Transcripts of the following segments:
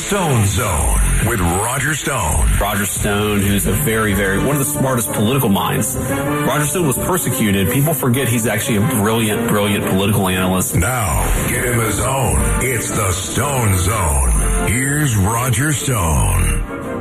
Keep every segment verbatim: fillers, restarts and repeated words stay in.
Stone Zone with Roger Stone. Roger Stone, who's a very, very, one of the smartest political minds. Roger Stone was persecuted. People forget he's actually a brilliant, brilliant political analyst. Now, get in the zone. It's the Stone Zone. Here's Roger Stone.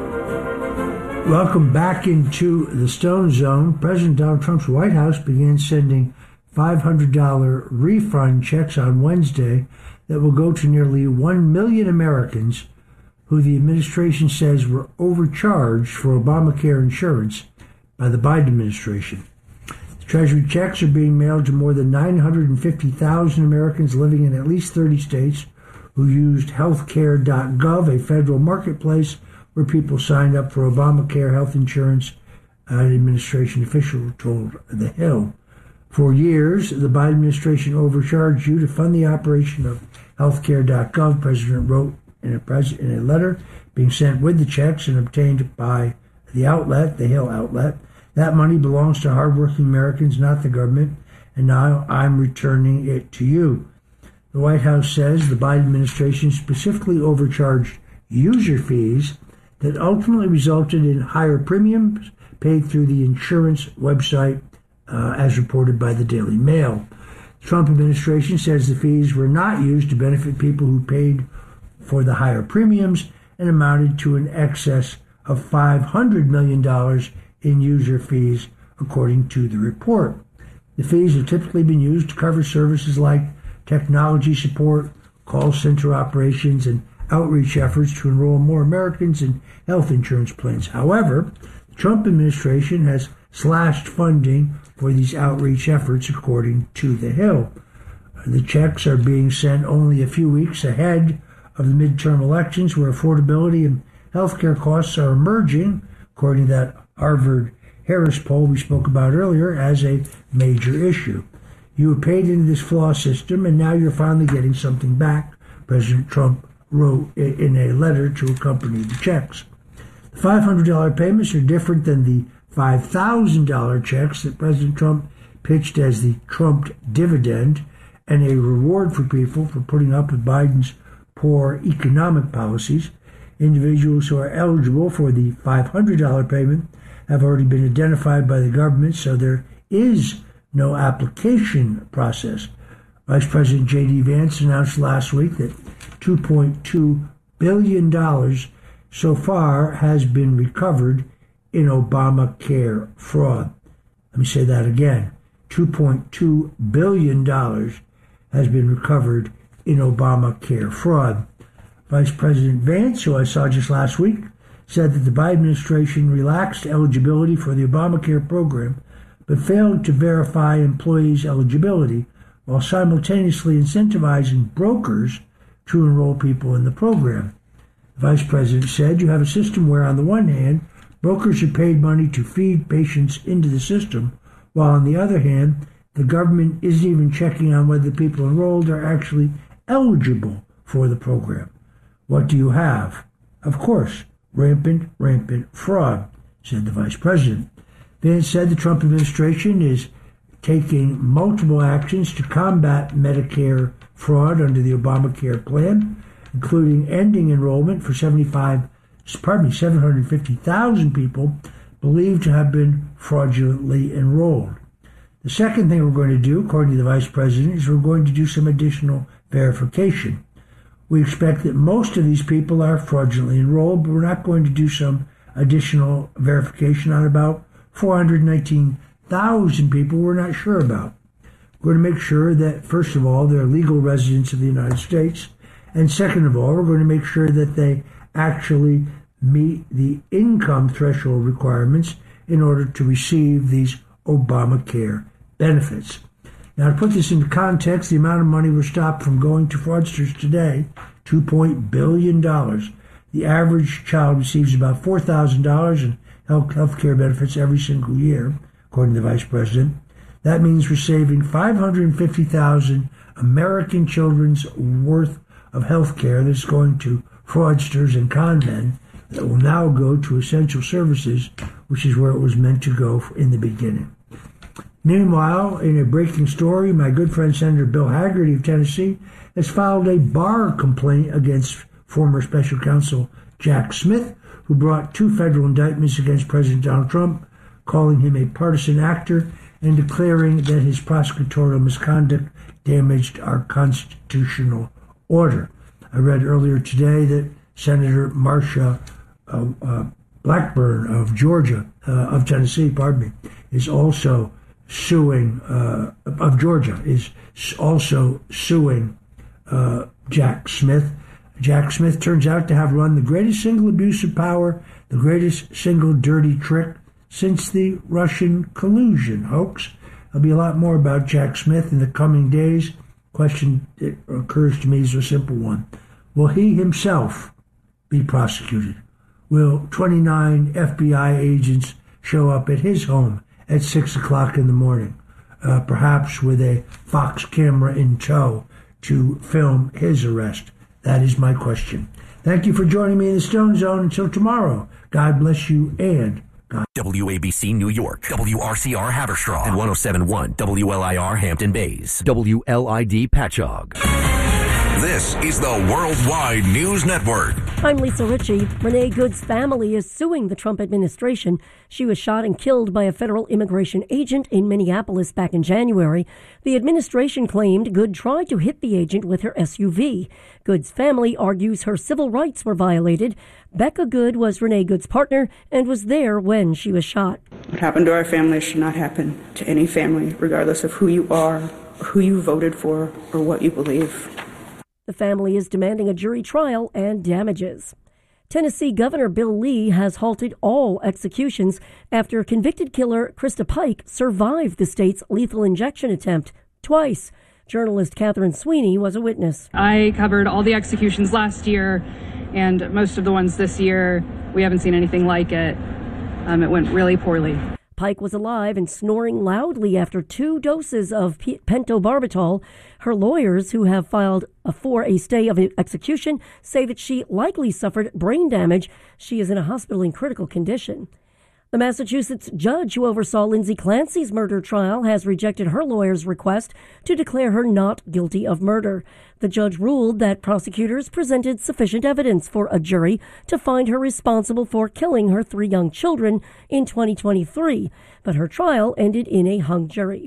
Welcome back into the Stone Zone. President Donald Trump's White House began sending five hundred dollars refund checks on Wednesday that will go to nearly one million Americans who the administration says were overcharged for Obamacare insurance by the Biden administration. The Treasury checks are being mailed to more than nine hundred fifty thousand Americans living in at least thirty states who used healthcare dot gov, a federal marketplace where people signed up for Obamacare health insurance, an administration official told The Hill. For years, the Biden administration overcharged you to fund the operation of healthcare dot gov, the president wrote in a, pres- in a letter being sent with the checks and obtained by the outlet, the Hill outlet. That money belongs to hardworking Americans, not the government, and now I'm returning it to you. The White House says the Biden administration specifically overcharged user fees that ultimately resulted in higher premiums paid through the insurance website, uh, as reported by the Daily Mail. The Trump administration says the fees were not used to benefit people who paid for the higher premiums and amounted to an excess of five hundred million dollars in user fees, according to the report. The fees have typically been used to cover services like technology support, call center operations, and outreach efforts to enroll more Americans in health insurance plans. However, the Trump administration has slashed funding for these outreach efforts, according to The Hill. The checks are being sent only a few weeks ahead of the midterm elections, where affordability and healthcare costs are emerging, according to that Harvard-Harris poll we spoke about earlier, as a major issue. You have paid into this flawed system, and now you're finally getting something back, President Trump wrote in a letter to accompany the checks. The five hundred dollars payments are different than the five thousand dollars checks that President Trump pitched as the Trump dividend and a reward for people for putting up with Biden's poor economic policies. Individuals who are eligible for the five hundred dollars payment have already been identified by the government, so there is no application process. Vice President J D. Vance announced last week that two point two billion dollars so far has been recovered in Obamacare fraud. Let me say that again. two point two billion dollars has been recovered in Obamacare fraud. Vice President Vance, who I saw just last week, said that the Biden administration relaxed eligibility for the Obamacare program, but failed to verify employees' eligibility while simultaneously incentivizing brokers to enroll people in the program. The Vice President said, you have a system where, on the one hand, brokers are paid money to feed patients into the system, while on the other hand, the government isn't even checking on whether the people enrolled are actually eligible for the program. What do you have? Of course, rampant, rampant fraud, said the Vice President. Vance said the Trump administration is taking multiple actions to combat Medicare fraud under the Obamacare plan, including ending enrollment for seventy-five, pardon me, seven hundred fifty thousand people believed to have been fraudulently enrolled. The second thing we're going to do, according to the Vice President, is we're going to do some additional verification. We expect that most of these people are fraudulently enrolled, but we're not going to do some additional verification on about four hundred nineteen thousand people we're not sure about. We're going to make sure that, first of all, they're legal residents of the United States, and second of all, we're going to make sure that they actually meet the income threshold requirements in order to receive these Obamacare benefits. Now, to put this into context, the amount of money we're stopped from going to fraudsters today, two point two billion dollars. The average child receives about four thousand dollars in health care benefits every single year, according to the Vice President. That means we're saving five hundred fifty thousand American children's worth of health care that's going to fraudsters and con men that will now go to essential services, which is where it was meant to go in the beginning. Meanwhile, in a breaking story, my good friend Senator Bill Hagerty of Tennessee has filed a bar complaint against former special counsel Jack Smith, who brought two federal indictments against President Donald Trump, calling him a partisan actor and declaring that his prosecutorial misconduct damaged our constitutional order. I read earlier today that Senator Marsha uh, uh, Blackburn of Georgia, uh, of Tennessee, pardon me, is also suing, uh, of Georgia, is also suing uh, Jack Smith. Jack Smith turns out to have run the greatest single abuse of power, the greatest single dirty trick since the Russian collusion hoax. There'll be a lot more about Jack Smith in the coming days. Question that occurs to me is a simple one. Will he himself be prosecuted? Will twenty-nine F B I agents show up at his home at six o'clock in the morning, uh, perhaps with a Fox camera in tow to film his arrest? That is my question. Thank you for joining me in the Stone Zone. Until tomorrow, God bless you and God. W A B C New York, W R C R Haverstraw, and one oh seven point one W L I R Hampton Bays, W L I D Patchogue. This is the Worldwide News Network. I'm Lisa Ritchie. Renee Good's family is suing the Trump administration. She was shot and killed by a federal immigration agent in Minneapolis back in January. The administration claimed Good tried to hit the agent with her S U V. Good's family argues her civil rights were violated. Becca Good was Renee Good's partner and was there when she was shot. What happened to our family should not happen to any family, regardless of who you are, who you voted for, or what you believe. The family is demanding a jury trial and damages. Tennessee Governor Bill Lee has halted all executions after convicted killer Krista Pike survived the state's lethal injection attempt twice. Journalist Catherine Sweeney was a witness. I covered all the executions last year, and most of the ones this year, we haven't seen anything like it. Um, it went really poorly. Pike was alive and snoring loudly after two doses of p- pentobarbital. Her lawyers, who have filed a, for a stay of execution, say that she likely suffered brain damage. She is in a hospital in critical condition. The Massachusetts judge who oversaw Lindsay Clancy's murder trial has rejected her lawyer's request to declare her not guilty of murder. The judge ruled that prosecutors presented sufficient evidence for a jury to find her responsible for killing her three young children in twenty twenty-three, but her trial ended in a hung jury.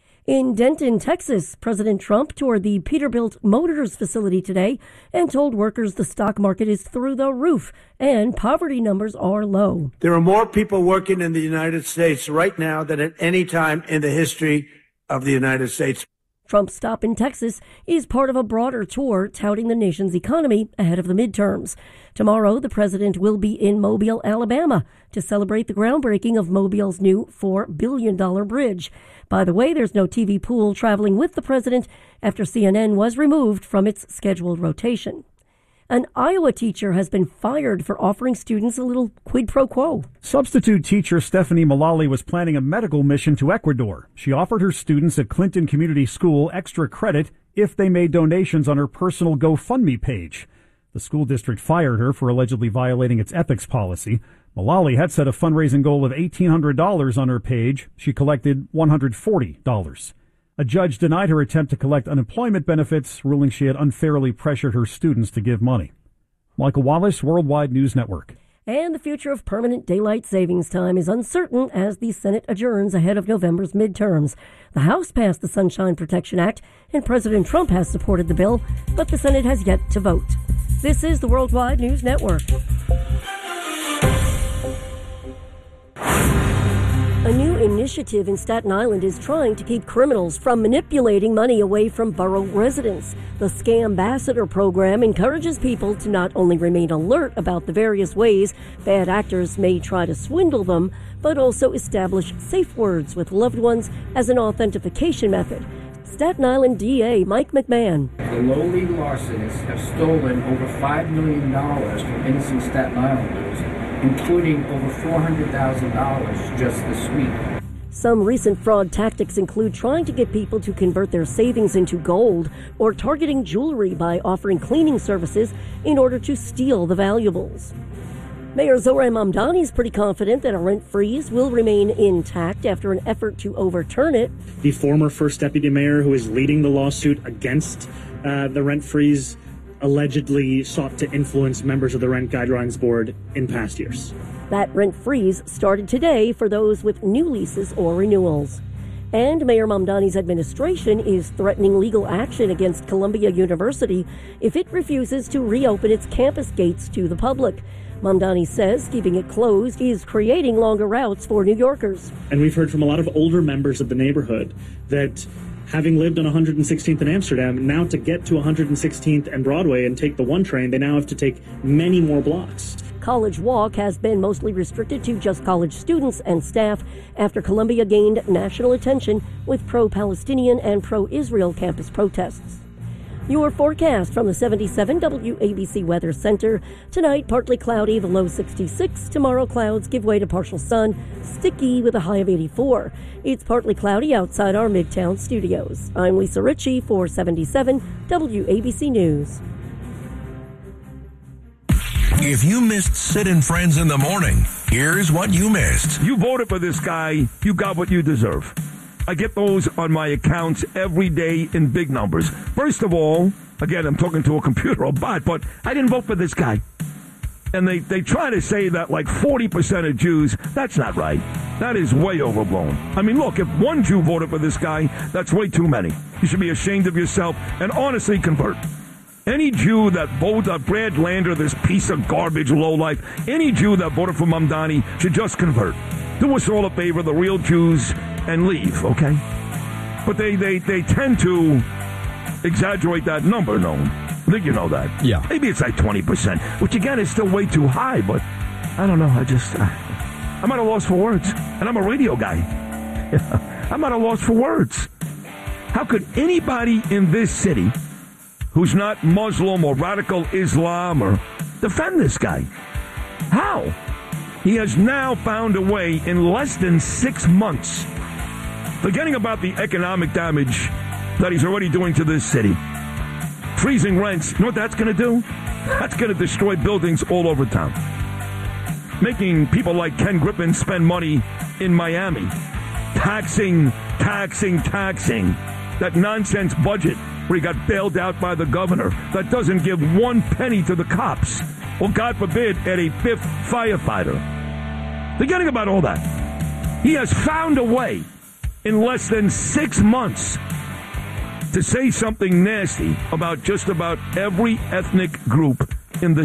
In Denton, Texas, President Trump toured the Peterbilt Motors facility today and told workers the stock market is through the roof and poverty numbers are low. There are more people working in the United States right now than at any time in the history of the United States. Trump's stop in Texas is part of a broader tour touting the nation's economy ahead of the midterms. Tomorrow, the president will be in Mobile, Alabama, to celebrate the groundbreaking of Mobile's new four billion dollars bridge. By the way, there's no T V pool traveling with the president after C N N was removed from its scheduled rotation. An Iowa teacher has been fired for offering students a little quid pro quo. Substitute teacher Stephanie Mullally was planning a medical mission to Ecuador. She offered her students at Clinton Community School extra credit if they made donations on her personal GoFundMe page. The school district fired her for allegedly violating its ethics policy. Mullally had set a fundraising goal of eighteen hundred dollars on her page. She collected one hundred forty dollars. A judge denied her attempt to collect unemployment benefits, ruling she had unfairly pressured her students to give money. Michael Wallace, Worldwide News Network. And the future of permanent daylight savings time is uncertain as the Senate adjourns ahead of November's midterms. The House passed the Sunshine Protection Act, and President Trump has supported the bill, but the Senate has yet to vote. This is the Worldwide News Network. A new initiative in Staten Island is trying to keep criminals from manipulating money away from borough residents. The Scambassador program encourages people to not only remain alert about the various ways bad actors may try to swindle them, but also establish safe words with loved ones as an authentication method. Staten Island D A Mike McMahon. The lowly larcenists have stolen over five million dollars from innocent Staten Islanders, including over four hundred thousand dollars just this week. Some recent fraud tactics include trying to get people to convert their savings into gold or targeting jewelry by offering cleaning services in order to steal the valuables. Mayor Zohran Mamdani is pretty confident that a rent freeze will remain intact after an effort to overturn it. The former first deputy mayor who is leading the lawsuit against uh, the rent freeze allegedly sought to influence members of the Rent Guidelines Board in past years. That rent freeze started today for those with new leases or renewals. And Mayor Mamdani's administration is threatening legal action against Columbia University if it refuses to reopen its campus gates to the public. Mamdani says keeping it closed is creating longer routes for New Yorkers. And we've heard from a lot of older members of the neighborhood that having lived on one hundred sixteenth in Amsterdam, now to get to one hundred sixteenth and Broadway and take the one train, they now have to take many more blocks. College Walk has been mostly restricted to just college students and staff after Columbia gained national attention with pro-Palestinian and pro-Israel campus protests. Your forecast from the seventy-seven W A B C Weather Center. Tonight, partly cloudy, the low sixty-six. Tomorrow, clouds give way to partial sun, sticky with a high of eighty-four. It's partly cloudy outside our Midtown studios. I'm Lisa Ritchie for seventy-seven W A B C News. If you missed Sid and Friends in the morning, here's what you missed. You voted for this guy, you got what you deserve. I get those on my accounts every day in big numbers. First of all, again, I'm talking to a computer or bot, but I didn't vote for this guy. And they, they try to say that like forty percent of Jews, that's not right. That is way overblown. I mean, look, if one Jew voted for this guy, that's way too many. You should be ashamed of yourself and honestly convert. Any Jew that voted for Brad Lander, this piece of garbage lowlife, any Jew that voted for Mamdani should just convert. Do us all a favor, the real Jews, and leave, okay? But they, they, they tend to exaggerate that number, no? I think you know that. Yeah. Maybe it's like twenty percent, which again is still way too high, but I don't know. I just, I, I'm at a loss for words. And I'm a radio guy. I'm at a loss for words. How could anybody in this city who's not Muslim or radical Islam or defend this guy? How? He has now found a way in less than six months, forgetting about the economic damage that he's already doing to this city. Freezing rents, you know what that's going to do? That's going to destroy buildings all over town. Making people like Ken Griffin spend money in Miami. Taxing, taxing, taxing. That nonsense budget where he got bailed out by the governor that doesn't give one penny to the cops. Or, God forbid, add a fifth firefighter. Forgetting about all that. He has found a way in less than six months to say something nasty about just about every ethnic group